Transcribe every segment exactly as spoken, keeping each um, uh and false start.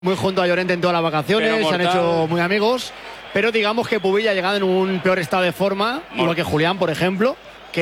muy junto a Llorente en todas las vacaciones, se han hecho muy amigos, pero digamos que Pubill ha llegado en un peor estado de forma, Mor igual que Julián, por ejemplo,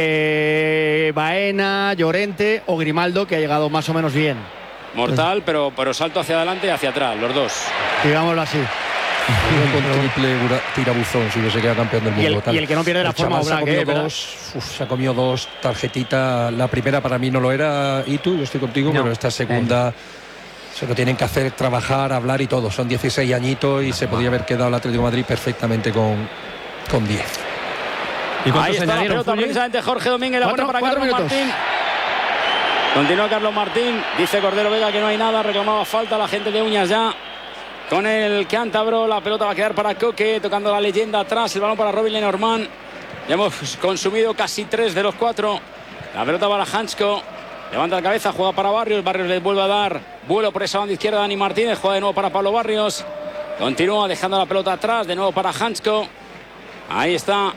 que Baena, Llorente o Grimaldo, que ha llegado más o menos bien. Mortal, pero, pero salto hacia adelante y hacia atrás, los dos. Digámoslo así. Con triple tirabuzón si hubiese quedado campeón del mundo. Y el, tal. Y el que no pierde la forma, se, ha Black, comido eh, dos, uf, se ha comido dos tarjetitas. La primera para mí no lo era, y tú, yo estoy contigo, no. Pero esta segunda eh. se lo tienen que hacer, trabajar, hablar y todo. Son dieciséis añitos y se podía haber quedado el Atlético de Madrid perfectamente con, con diez. ¿Y ahí está la pelota precisamente Jorge Domínguez, la buena para Carlos minutos. Martín. Continúa Carlos Martín, dice Cordero Vega que no hay nada, reclamaba falta la gente de Uñas ya. Con el cántabro, la pelota va a quedar para Coque, tocando la leyenda atrás, el balón para Robin Lenormand. Ya hemos consumido casi tres de los cuatro. La pelota para Hansko, levanta la cabeza, juega para Barrios, Barrios le vuelve a dar vuelo por esa banda izquierda a Dani Martínez, juega de nuevo para Pablo Barrios. Continúa dejando la pelota atrás, de nuevo para Hansko. Ahí está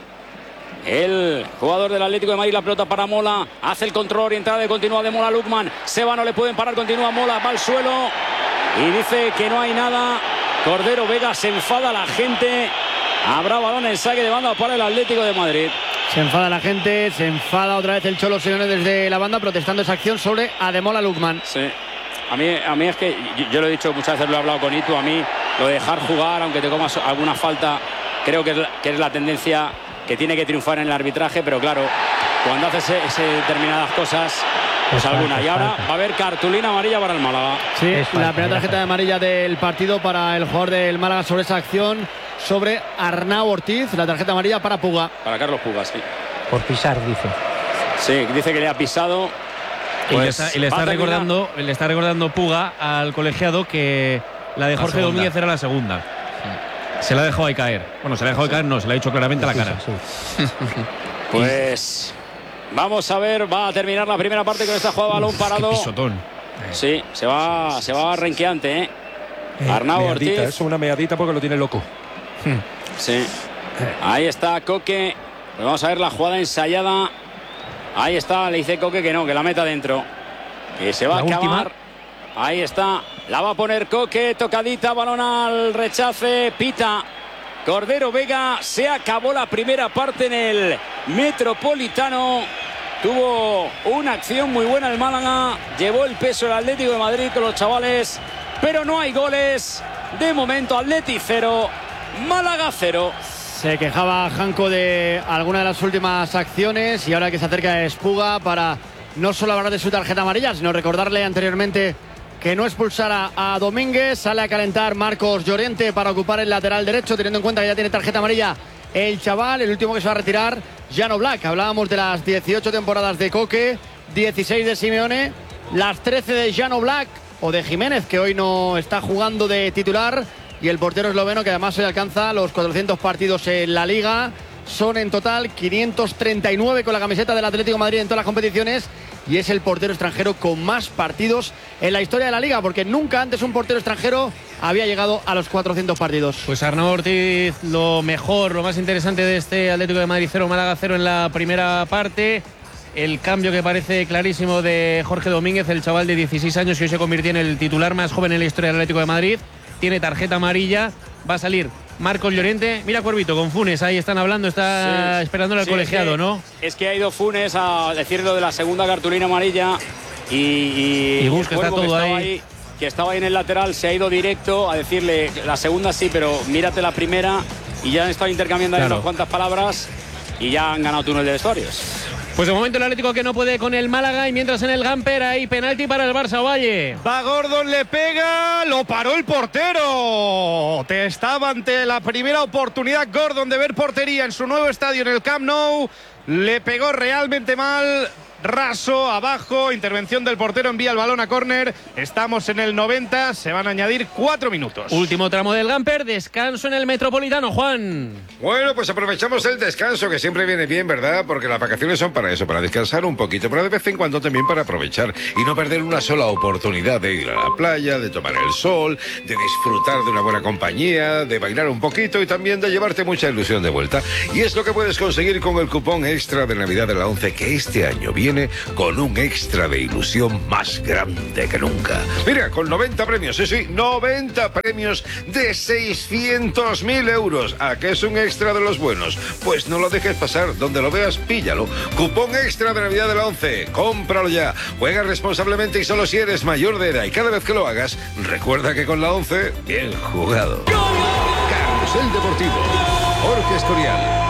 el jugador del Atlético de Madrid, la pelota para Mola, hace el control orientada y continúa de Mola Lukman. Seba no le pueden parar, continúa Mola, va al suelo y dice que no hay nada. Cordero Vega, se enfada la gente. Habrá balón en saque de banda para el Atlético de Madrid. Se enfada la gente, se enfada otra vez el Cholo Simeone desde la banda protestando esa acción sobre Ademola Lookman. Sí, a mí, a mí es que yo, yo lo he dicho muchas veces, lo he hablado con Itu, a mí lo de dejar jugar, aunque te comas alguna falta, creo que es la, que es la tendencia que tiene que triunfar en el arbitraje, pero claro, cuando haces ese, ese determinadas cosas, pues alguna. Y ahora va a haber cartulina amarilla para el Málaga. Sí, la primera tarjeta de amarilla del partido para el jugador del Málaga sobre esa acción, sobre Arnau Ortiz, la tarjeta amarilla para Puga. Para Carlos Puga, sí. Por pisar, dice. Sí, dice que le ha pisado. Pues, y le está, y le está recordando, le está recordando Puga al colegiado que la de Jorge Domínguez era la segunda. Sí. Se la ha dejado ahí caer. Bueno, se la ha dejado sí. caer, no, se la ha dicho claramente a la cara. Sí, sí. Pues vamos a ver, va a terminar la primera parte con esta jugada, balón parado. Qué pisotón. Sí, se va, se va renqueante, ¿eh? eh Arnau Ortiz. Eso es una meadita porque lo tiene loco. Sí. Ahí está Coque. Pues vamos a ver la jugada ensayada. Ahí está, le dice Coque que no, que la meta dentro. Que se va la a acabar. Última. Ahí está. La va a poner Coque, tocadita, balón al rechace, pita. Cordero Vega, se acabó la primera parte en el Metropolitano. Tuvo una acción muy buena el Málaga. Llevó el peso el Atlético de Madrid con los chavales. Pero no hay goles. De momento, Atleti cero, Málaga cero. Se quejaba Janko de alguna de las últimas acciones y ahora que se acerca Espuga para no solo hablar de su tarjeta amarilla, sino recordarle anteriormente que no expulsara a Domínguez. Sale a calentar Marcos Llorente para ocupar el lateral derecho, teniendo en cuenta que ya tiene tarjeta amarilla el chaval. El último que se va a retirar, Jano Black. Hablábamos de las dieciocho temporadas de Coque, dieciséis de Simeone, las trece de Jano Black o de Jiménez, que hoy no está jugando de titular. Y el portero esloveno, que además hoy alcanza los cuatrocientos partidos en la Liga. Son en total quinientos treinta y nueve con la camiseta del Atlético de Madrid en todas las competiciones. Y es el portero extranjero con más partidos en la historia de la Liga, porque nunca antes un portero extranjero había llegado a los cuatrocientos partidos. Pues Arnau Ortiz, lo mejor, lo más interesante de este Atlético de Madrid cero, Málaga cero en la primera parte. El cambio que parece clarísimo de Jorge Domínguez, el chaval de dieciséis años que hoy se convirtió en el titular más joven en la historia del Atlético de Madrid. Tiene tarjeta amarilla, va a salir Marcos Llorente. Mira Cuervito, con Funes, ahí están hablando, está sí, esperando al sí, colegiado, es que, ¿no? Es que ha ido Funes a decir lo de la segunda cartulina amarilla y, y, y busca, está todo que ahí. ahí. Que estaba ahí en el lateral, se ha ido directo a decirle la segunda sí, pero mírate la primera, y ya han estado intercambiando claro. ahí unas cuantas palabras y ya han ganado túnel de vestuarios. Pues de momento el Atlético que no puede con el Málaga, y mientras en el Gamper hay penalti para el Barça Valle. Va Gordon, le pega, lo paró el portero. Te estaba ante la primera oportunidad Gordon de ver portería en su nuevo estadio en el Camp Nou. Le pegó realmente mal. Raso, abajo, intervención del portero, envía el balón a córner. Estamos en el noventa, se van a añadir cuatro minutos. Último tramo del Gamper, descanso en el Metropolitano, Juan. Bueno, pues aprovechamos el descanso, que siempre viene bien, ¿verdad? Porque las vacaciones son para eso, para descansar un poquito, pero de vez en cuando también para aprovechar y no perder una sola oportunidad de ir a la playa, de tomar el sol, de disfrutar de una buena compañía, de bailar un poquito y también de llevarte mucha ilusión de vuelta. Y es lo que puedes conseguir con el cupón extra de Navidad de la ONCE, que este año viene viene con un extra de ilusión más grande que nunca. Mira, con noventa premios, sí, sí, noventa premios de seiscientos mil euros. ¿A qué es un extra de los buenos? Pues no lo dejes pasar, donde lo veas, píllalo. Cupón extra de Navidad de la ONCE, cómpralo ya. Juega responsablemente y solo si eres mayor de edad, y cada vez que lo hagas, recuerda que con la ONCE, bien jugado. Carrusel Deportivo, Jorge Escorial.